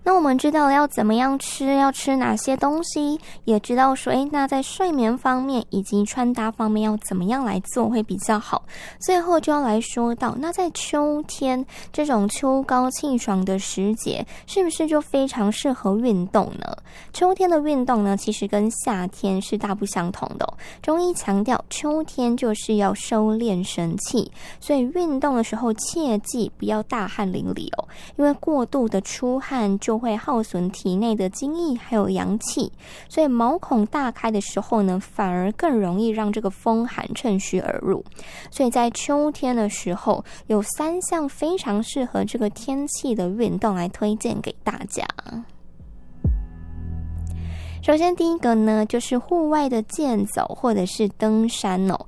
那我们知道了要怎么样吃，要吃哪些东西，也知道说那在睡眠方面以及穿搭方面要怎么样来做会比较好。最后就要来说到，那在秋天这种秋高气爽的时节，是不是就非常适合运动呢？秋天的运动呢，其实跟夏天是大不相同的中医强调秋天就是要收敛神气，所以运动的时候切记不要大汗淋漓因为过度的出汗就会耗损体内的精液还有阳气，所以毛孔大开的时候呢，反而更容易让这个风寒趁虚而入。所以在秋天的时候，有3项非常适合这个天气的运动来推荐给大家。首先第一个呢，就是户外的健走或者是登山